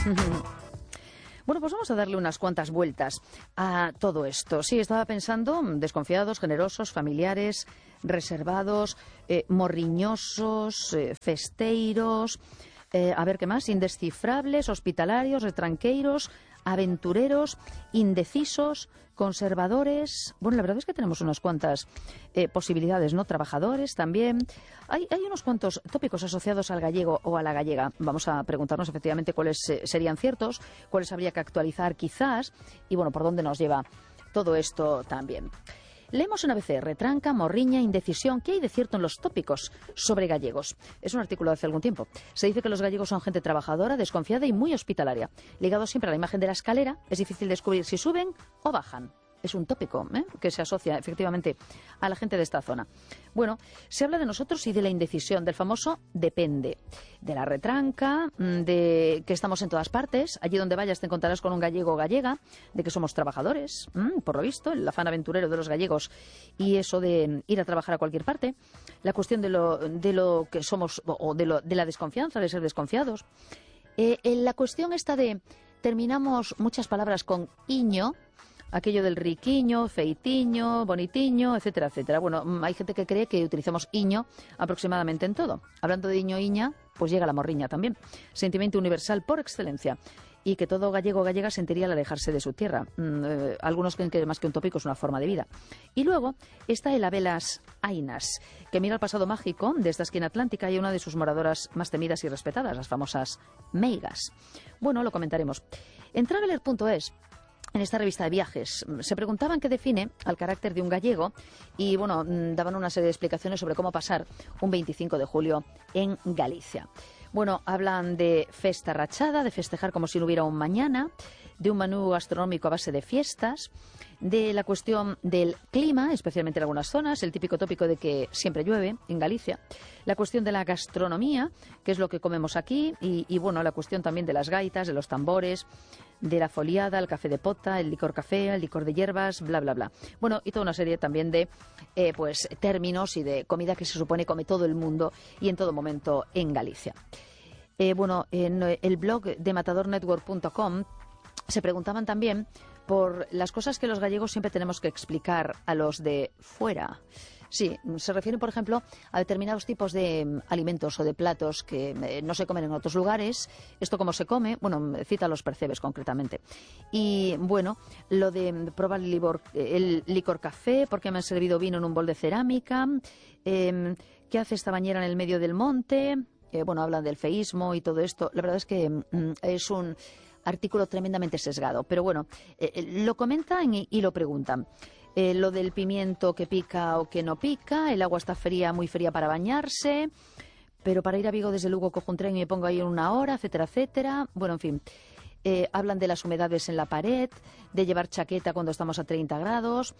Bueno, pues vamos a darle unas cuantas vueltas a todo esto. Sí, estaba pensando, desconfiados, generosos, familiares, reservados, morriñosos, festeiros, a ver qué más, indescifrables, hospitalarios, retranqueiros, aventureros, indecisos, conservadores. Bueno, la verdad es que tenemos unas cuantas posibilidades, ¿no? Trabajadores también. Hay unos cuantos tópicos asociados al gallego o a la gallega. Vamos a preguntarnos efectivamente cuáles serían ciertos, cuáles habría que actualizar quizás y, bueno, por dónde nos lleva todo esto también. Leemos en ABC, retranca, morriña, indecisión. ¿Qué hay de cierto en los tópicos sobre gallegos? Es un artículo de hace algún tiempo. Se dice que los gallegos son gente trabajadora, desconfiada y muy hospitalaria. Ligados siempre a la imagen de la escalera, es difícil descubrir si suben o bajan. Es un tópico que se asocia efectivamente a la gente de esta zona. Bueno, se habla de nosotros y de la indecisión, del famoso depende, de la retranca, de que estamos en todas partes, allí donde vayas te encontrarás con un gallego o gallega, de que somos trabajadores, por lo visto, el afán aventurero de los gallegos y eso de ir a trabajar a cualquier parte, la cuestión de lo que somos o de la desconfianza, de ser desconfiados. La cuestión esta de terminamos muchas palabras con iño, aquello del riquiño, feitiño, bonitiño, etcétera, etcétera. Bueno, hay gente que cree que utilizamos iño aproximadamente en todo. Hablando de iño, iña, pues llega la morriña también. Sentimiento universal por excelencia. Y que todo gallego o gallega sentiría al alejarse de su tierra. Algunos creen que más que un tópico es una forma de vida. Y luego está el Abelas Ainas, que mira al pasado mágico de esta esquina atlántica y una de sus moradoras más temidas y respetadas, las famosas meigas. Bueno, lo comentaremos. En Traveler.es, en esta revista de viajes, se preguntaban qué define al carácter de un gallego y, bueno, daban una serie de explicaciones sobre cómo pasar un 25 de julio en Galicia. Bueno, hablan de festa rachada, de festejar como si no hubiera un mañana, de un menú gastronómico a base de fiestas, de la cuestión del clima, especialmente en algunas zonas, el típico tópico de que siempre llueve en Galicia, la cuestión de la gastronomía, que es lo que comemos aquí, y bueno, la cuestión también de las gaitas, de los tambores, de la foliada, el café de pota, el licor café, el licor de hierbas, bla, bla, bla. Bueno, y toda una serie también de pues términos y de comida que se supone come todo el mundo y en todo momento en Galicia. Bueno, en el blog de matadornetwork.com se preguntaban también por las cosas que los gallegos siempre tenemos que explicar a los de fuera. Sí, se refieren, por ejemplo, a determinados tipos de alimentos o de platos que no se comen en otros lugares. ¿Esto cómo se come? Bueno, cita los percebes concretamente. Y, bueno, lo de probar el licor café, porque me han servido vino en un bol de cerámica, ¿qué hace esta bañera en el medio del monte? Bueno, hablan del feísmo y todo esto. La verdad es que es un artículo tremendamente sesgado. Pero bueno, lo comentan y lo preguntan. Lo del pimiento que pica o que no pica, el agua está fría, muy fría para bañarse, pero para ir a Vigo desde Lugo cojo un tren y me pongo ahí en una hora, etcétera, etcétera. Bueno, en fin. Hablan de las humedades en la pared, de llevar chaqueta cuando estamos a 30 grados,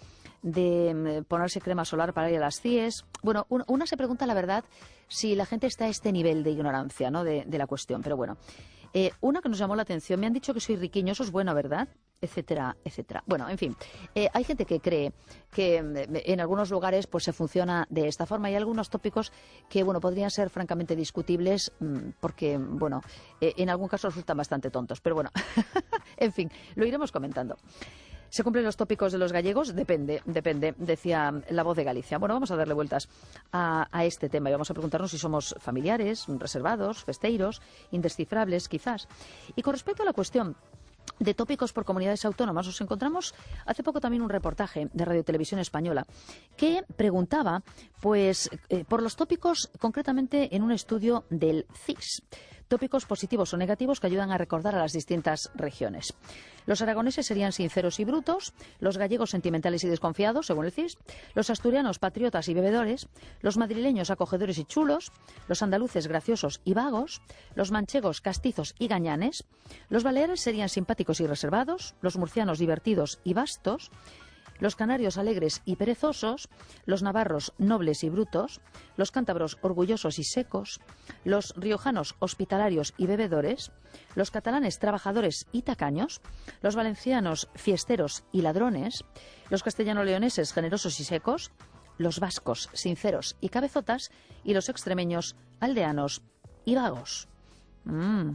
de ponerse crema solar para ir a las CIES. Bueno, una se pregunta, la verdad, si la gente está a este nivel de ignorancia, ¿no?, de la cuestión. Pero bueno, una que nos llamó la atención, me han dicho que soy riquiño, eso es bueno, ¿verdad?, etcétera, etcétera. Bueno, en fin, hay gente que cree que en algunos lugares pues se funciona de esta forma. Hay algunos tópicos que, bueno, podrían ser francamente discutibles porque, bueno, en algún caso resultan bastante tontos. Pero bueno, en fin, lo iremos comentando. ¿Se cumplen los tópicos de los gallegos? Depende, decía La Voz de Galicia. Bueno, vamos a darle vueltas a este tema y vamos a preguntarnos si somos familiares, reservados, festeiros, indescifrables, quizás. Y con respecto a la cuestión de tópicos por comunidades autónomas, os encontramos hace poco también un reportaje de Radio Televisión Española que preguntaba pues por los tópicos concretamente en un estudio del CIS. Tópicos positivos o negativos que ayudan a recordar a las distintas regiones. Los aragoneses serían sinceros y brutos, los gallegos sentimentales y desconfiados, según el CIS, los asturianos patriotas y bebedores, los madrileños acogedores y chulos, los andaluces graciosos y vagos, los manchegos castizos y gañanes, los baleares serían simpáticos y reservados, los murcianos divertidos y vastos, los canarios alegres y perezosos, los navarros nobles y brutos, los cántabros orgullosos y secos, los riojanos hospitalarios y bebedores, los catalanes trabajadores y tacaños, los valencianos fiesteros y ladrones, los castellano-leoneses generosos y secos, los vascos sinceros y cabezotas y los extremeños aldeanos y vagos.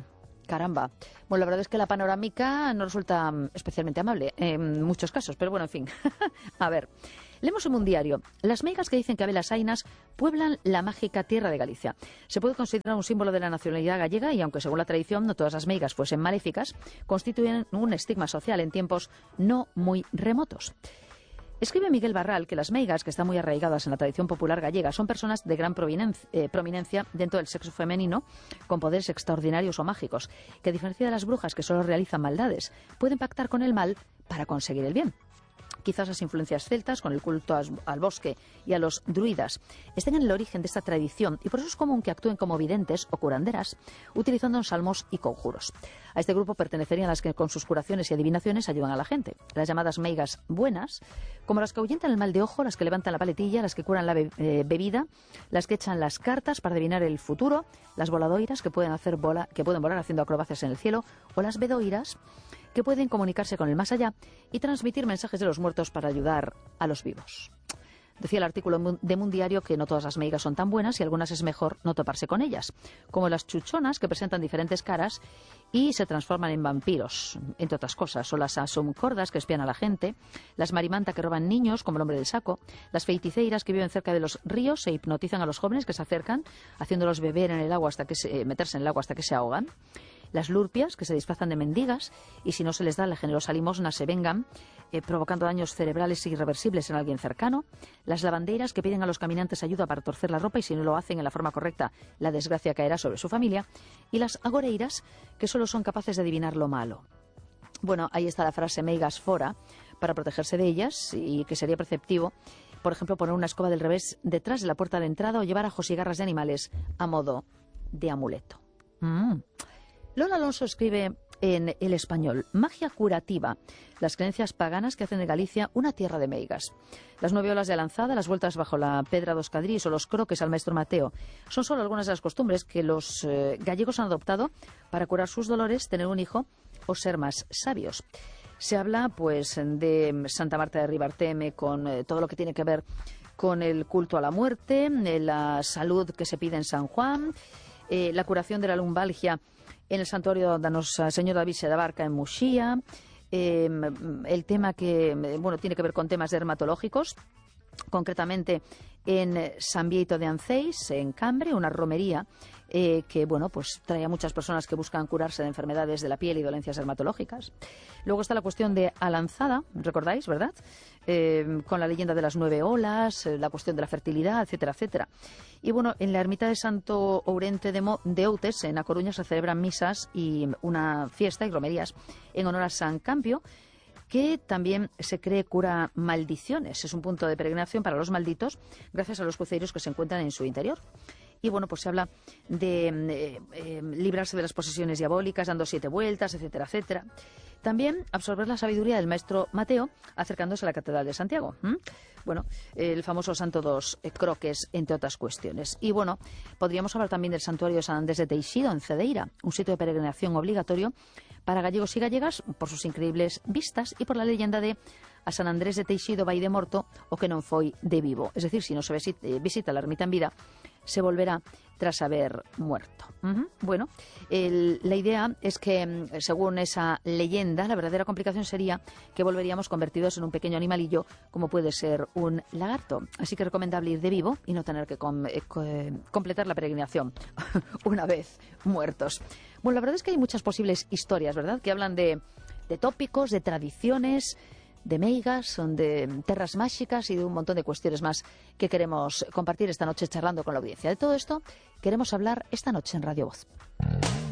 Caramba. Bueno, la verdad es que la panorámica no resulta especialmente amable en muchos casos, pero bueno, en fin. A ver, leemos en un diario. Las meigas que dicen que Abelas Ainas pueblan la mágica tierra de Galicia. Se puede considerar un símbolo de la nacionalidad gallega y, aunque según la tradición no todas las meigas fuesen maléficas, constituyen un estigma social en tiempos no muy remotos. Escribe Miguel Barral que las meigas, que están muy arraigadas en la tradición popular gallega, son personas de gran prominencia dentro del sexo femenino, con poderes extraordinarios o mágicos, que a diferencia de las brujas que solo realizan maldades, pueden pactar con el mal para conseguir el bien. Quizás las influencias celtas, con el culto al bosque y a los druidas, estén en el origen de esta tradición y por eso es común que actúen como videntes o curanderas, utilizando salmos y conjuros. A este grupo pertenecerían las que con sus curaciones y adivinaciones ayudan a la gente, las llamadas meigas buenas, como las que ahuyentan el mal de ojo, las que levantan la paletilla, las que curan la bebida, las que echan las cartas para adivinar el futuro, las voladoiras que pueden volar haciendo acrobacias en el cielo, o las bedoiras que pueden comunicarse con el más allá y transmitir mensajes de los muertos para ayudar a los vivos. Decía el artículo de Mundiario que no todas las meigas son tan buenas y algunas es mejor no toparse con ellas, como las chuchonas, que presentan diferentes caras y se transforman en vampiros, entre otras cosas, o las asomcordas, que espían a la gente, las marimanta, que roban niños, como el hombre del saco, las feiticeiras, que viven cerca de los ríos e hipnotizan a los jóvenes que se acercan, haciéndolos beber en el agua meterse en el agua hasta que se ahogan, las lurpias, que se disfrazan de mendigas y si no se les da la generosa limosna se vengan, provocando daños cerebrales irreversibles en alguien cercano, las lavandeiras, que piden a los caminantes ayuda para torcer la ropa y si no lo hacen en la forma correcta la desgracia caerá sobre su familia, y las agoreiras, que solo son capaces de adivinar lo malo. Bueno, ahí está la frase meigas fora, para protegerse de ellas, y que sería preceptivo, por ejemplo, poner una escoba del revés detrás de la puerta de entrada o llevar ajos y garras de animales a modo de amuleto. Lola Alonso escribe en El Español: magia curativa, las creencias paganas que hacen de Galicia una tierra de meigas. Las 9 olas de Alanzada, las vueltas bajo la pedra dos Cadrís o los croques al maestro Mateo son solo algunas de las costumbres que los gallegos han adoptado para curar sus dolores, tener un hijo o ser más sabios. Se habla pues de Santa Marta de Ribarteme, con todo lo que tiene que ver con el culto a la muerte, la salud que se pide en San Juan, la curación de la lumbalgia en el santuario de Nosa Señora da Virxe da Barca en Muxía, el tema que tiene que ver con temas dermatológicos, concretamente en San Bieito de Anceis, en Cambre, una romería que trae a muchas personas que buscan curarse de enfermedades de la piel y dolencias dermatológicas. Luego está la cuestión de Alanzada, ¿recordáis, verdad? Con la leyenda de las 9 olas, la cuestión de la fertilidad, etcétera, etcétera. Y en la ermita de Santo Ourente de Outes, en A Coruña, se celebran misas y una fiesta y romerías en honor a San Campio, que también se cree cura maldiciones. Es un punto de peregrinación para los malditos, gracias a los cruceros que se encuentran en su interior. Y se habla de librarse de las posesiones diabólicas, dando 7 vueltas, etcétera, etcétera. También absorber la sabiduría del maestro Mateo acercándose a la Catedral de Santiago. El famoso Santo dos Croques, entre otras cuestiones. Y podríamos hablar también del santuario de San Andrés de Teixido, en Cedeira, un sitio de peregrinación obligatorio para gallegos y gallegas por sus increíbles vistas y por la leyenda de a San Andrés de Teixido vai de morto o que non foi de vivo. Es decir, si no se visita la ermita en vida, se volverá tras haber muerto. La idea es que, según esa leyenda, la verdadera complicación sería que volveríamos convertidos en un pequeño animalillo, como puede ser un lagarto. Así que es recomendable ir de vivo y no tener que completar la peregrinación una vez muertos. La verdad es que hay muchas posibles historias, ¿verdad?, que hablan de tópicos, de tradiciones, de meigas, de terras mágicas y de un montón de cuestiones más que queremos compartir esta noche charlando con la audiencia. De todo esto queremos hablar esta noche en Radio Voz.